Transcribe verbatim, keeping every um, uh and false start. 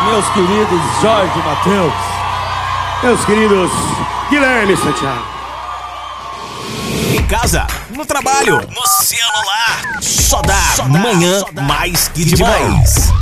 meus queridos Jorge Mateus, meus queridos Guilherme Santiago. Em casa, no trabalho, no celular, só dá, só dá manhã só dá. Mais que demais.